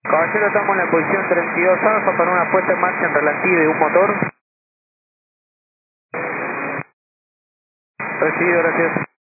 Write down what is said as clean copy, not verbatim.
Caballero, estamos en la posición 32 alfa para una puesta en marcha en relativo de un motor. Recibido, gracias.